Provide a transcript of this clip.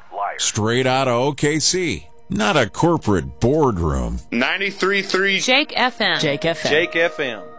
Straight out of OKC. Not a corporate boardroom. 93.3 Jake FM. Jake FM. Jake FM.